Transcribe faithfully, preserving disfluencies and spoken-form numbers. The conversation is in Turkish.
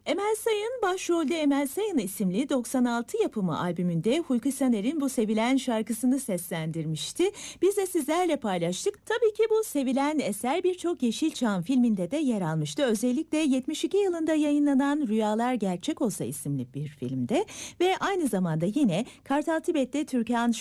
Emel Sayın başrolde Emel Sayın isimli doksan altı yapımı albümünde Hulki Saner'in bu sevilen şarkısını seslendirmişti. Biz de sizlerle paylaştık. Tabii ki bu sevilen eser birçok Yeşilçam filminde de yer almıştı. Özellikle yetmiş iki yılında yayınlanan Rüyalar Gerçek Olsa isimli bir filmde ve aynı zamanda yine Kartal Tibet'te Türkan